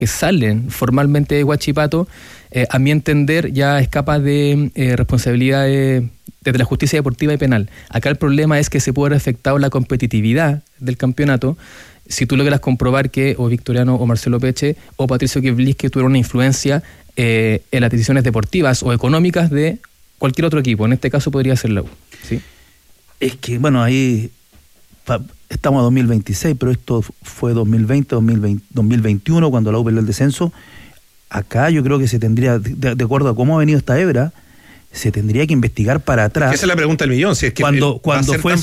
que salen formalmente de Huachipato, a mi entender ya escapa de responsabilidad desde la justicia deportiva y penal. Acá el problema es que se puede haber afectado la competitividad del campeonato si tú logras comprobar que o Victoriano o Marcelo Peche o Patricio Kivliski tuvieron una influencia en las decisiones deportivas o económicas de cualquier otro equipo. En este caso podría ser la U. ¿Sí? Es que, bueno, ahí estamos a 2026, pero esto fue 2021, cuando la U perdió el descenso. Acá yo creo que se tendría, de acuerdo a cómo ha venido esta hebra, se tendría que investigar para atrás. Esa es la pregunta del millón, si es que cuando fue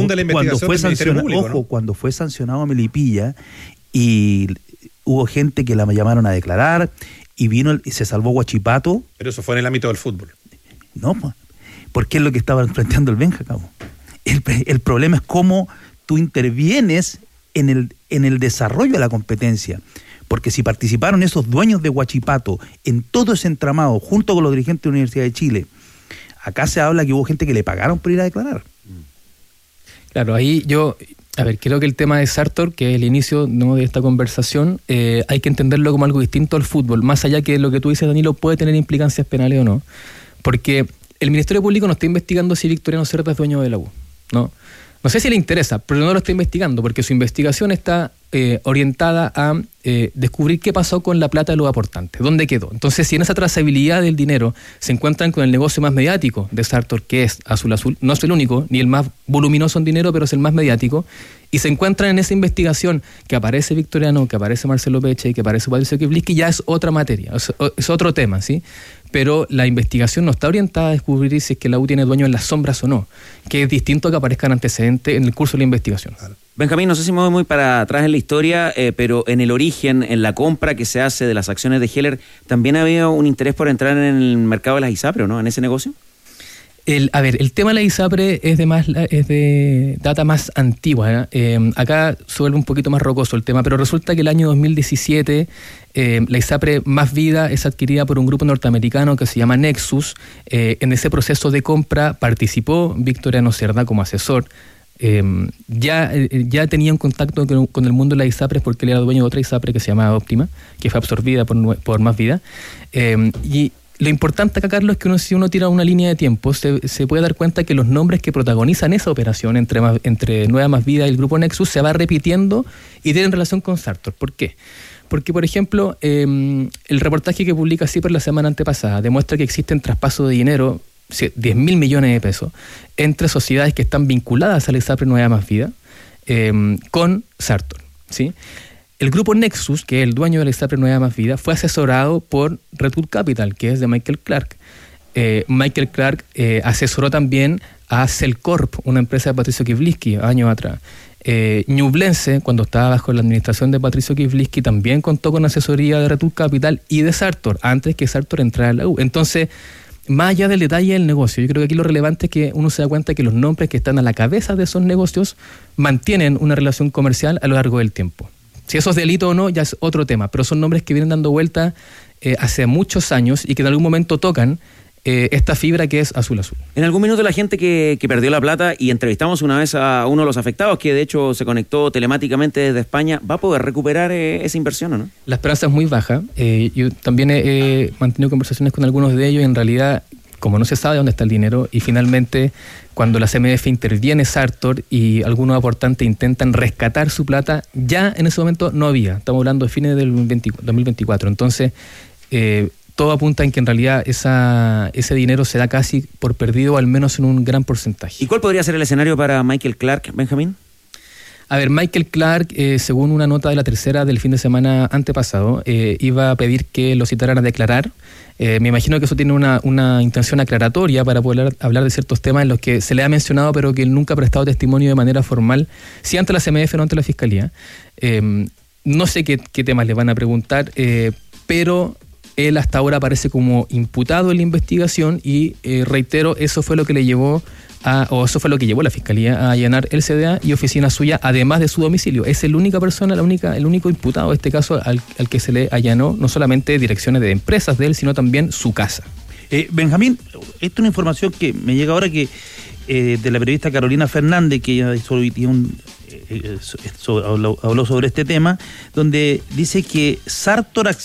sancionado a Melipilla y hubo gente que la llamaron a declarar y vino y se salvó Huachipato. Pero eso fue en el ámbito del fútbol. No, porque es lo que estaba enfrentando el Benja, cabo. El problema es cómo tú intervienes en el desarrollo de la competencia. Porque si participaron esos dueños de Huachipato en todo ese entramado, junto con los dirigentes de la Universidad de Chile, acá se habla que hubo gente que le pagaron por ir a declarar. Claro, ahí creo que el tema de Sartor, que es el inicio, ¿no?, de esta conversación, hay que entenderlo como algo distinto al fútbol, más allá que lo que tú dices, Danilo, puede tener implicancias penales o no. Porque el Ministerio Público no está investigando si Victoriano Cerda es dueño de la U, ¿no? No sé si le interesa, pero no lo está investigando, porque su investigación está orientada a descubrir qué pasó con la plata de los aportantes, dónde quedó. Entonces, si en esa trazabilidad del dinero se encuentran con el negocio más mediático de Sartor, que es Azul Azul, no es el único, ni el más voluminoso en dinero, pero es el más mediático, y se encuentran en esa investigación que aparece Victoriano, que aparece Marcelo Peche, que aparece Patricio Kivliski, ya es otra materia, es otro tema, ¿sí? Pero la investigación no está orientada a descubrir si es que la U tiene dueño en las sombras o no, que es distinto a que aparezcan antecedentes en el curso de la investigación. Benjamín, no sé si me voy muy para atrás en la historia, pero en el origen, en la compra que se hace de las acciones de Heller, ¿también había un interés por entrar en el mercado de las ISAPRE, ¿no?, en ese negocio? El tema de la ISAPRE es de data más antigua, ¿eh? Acá se vuelve un poquito más rocoso el tema, pero resulta que el año 2017 la ISAPRE Más Vida es adquirida por un grupo norteamericano que se llama Nexus. En ese proceso de compra participó Victoriano Cerda como asesor. Ya tenía un contacto con el mundo de la ISAPRE porque él era dueño de otra ISAPRE que se llamaba Óptima, que fue absorbida por Más Vida. Y lo importante acá, Carlos, es que si uno tira una línea de tiempo, se puede dar cuenta que los nombres que protagonizan esa operación entre Nueva Más Vida y el grupo Nexus se va repitiendo y tienen relación con Sartor. ¿Por qué? Porque, por ejemplo, el reportaje que publica CIPER la semana antepasada demuestra que existen traspasos de dinero, 10.000 millones de pesos, entre sociedades que están vinculadas a la ISAPRE Nueva Más Vida con Sartor, ¿sí? El grupo Nexus, que es el dueño de la ISAPRE Nueva Más Vida, fue asesorado por Redwood Capital, que es de Michael Clark. Michael Clark asesoró también a Celcorp, una empresa de Patricio Kivliski, años atrás. Ñublense, cuando estaba bajo la administración de Patricio Kivliski, también contó con asesoría de Redwood Capital y de Sartor, antes que Sartor entrara a la U. Entonces, más allá del detalle del negocio, yo creo que aquí lo relevante es que uno se da cuenta que los nombres que están a la cabeza de esos negocios mantienen una relación comercial a lo largo del tiempo. Si eso es delito o no, ya es otro tema, pero son nombres que vienen dando vuelta hace muchos años y que en algún momento tocan esta fibra que es Azul Azul. En algún minuto la gente que perdió la plata, y entrevistamos una vez a uno de los afectados, que de hecho se conectó telemáticamente desde España, ¿va a poder recuperar esa inversión o no? La esperanza es muy baja. Yo también he mantenido conversaciones con algunos de ellos y en realidad, como no se sabe dónde está el dinero, y finalmente cuando la CMF interviene Sartor y algunos aportantes intentan rescatar su plata, ya en ese momento no había. Estamos hablando de fines del 2024. Entonces, todo apunta en que en realidad ese dinero se da casi por perdido, o al menos en un gran porcentaje. ¿Y cuál podría ser el escenario para Michael Clark, Benjamín? A ver, Michael Clark, según una nota de La Tercera del fin de semana antepasado, iba a pedir que lo citaran a declarar. Me imagino que eso tiene una intención aclaratoria para poder hablar de ciertos temas en los que se le ha mencionado, pero que él nunca ha prestado testimonio de manera formal, si ante la CMF o no ante la Fiscalía. No sé qué temas le van a preguntar, pero él hasta ahora aparece como imputado en la investigación y, reitero, eso fue lo que le llevó eso fue lo que llevó la Fiscalía a allanar el CDA y oficina suya, además de su domicilio. Es la única persona, el único imputado en este caso al que se le allanó no solamente direcciones de empresas de él, sino también su casa. Benjamín, esta es una información que me llega ahora, que de la periodista Carolina Fernández, que ella habló sobre este tema, donde dice que Sartor